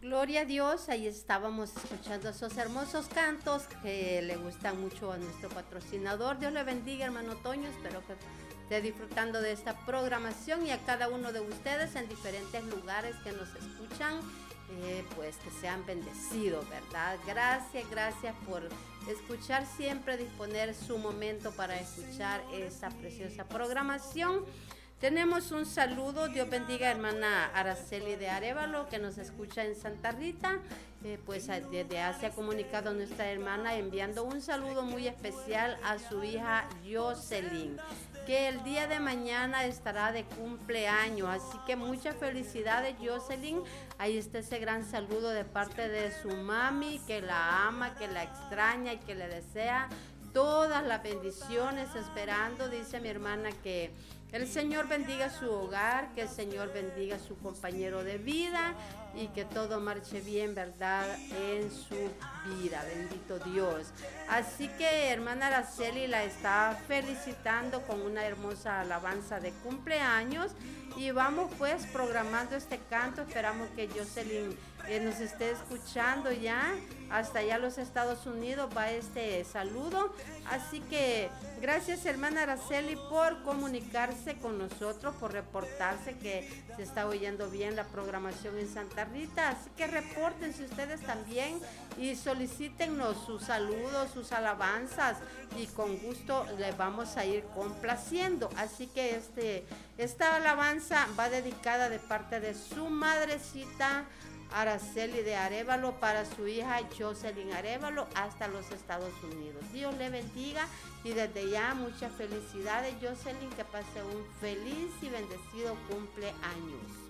Gloria a Dios, ahí estábamos escuchando esos hermosos cantos que le gustan mucho a nuestro patrocinador. Dios le bendiga, hermano Toño, espero que esté disfrutando de esta programación y a cada uno de ustedes en diferentes lugares que nos escuchan, pues que sean bendecidos, ¿verdad? Gracias por escuchar siempre, disponer su momento para escuchar esta preciosa programación. Tenemos un saludo, Dios bendiga a hermana Araceli de Arévalo que nos escucha en Santa Rita, pues desde se ha comunicado nuestra hermana enviando un saludo muy especial a su hija Jocelyn, que el día de mañana estará de cumpleaños, así que muchas felicidades Jocelyn, ahí está ese gran saludo de parte de su mami que la ama, que la extraña y que le desea todas las bendiciones, esperando, dice mi hermana, que el Señor bendiga su hogar, que el Señor bendiga a su compañero de vida y que todo marche bien, ¿verdad?, en su vida, bendito Dios. Así que hermana Araceli la está felicitando con una hermosa alabanza de cumpleaños y vamos pues programando este canto. Esperamos que Jocelyn nos esté escuchando ya, hasta allá los Estados Unidos va este saludo. Así que gracias hermana Araceli por comunicarse con nosotros, por reportarse que se está oyendo bien la programación en Santa Rita. Así que repórtense ustedes también y solicítennos sus saludos, sus alabanzas y con gusto les vamos a ir complaciendo. Así que esta alabanza va dedicada de parte de su madrecita Araceli de Arévalo para su hija Jocelyn Arévalo hasta los Estados Unidos. Dios le bendiga y desde ya muchas felicidades Jocelyn, que pase un feliz y bendecido cumpleaños.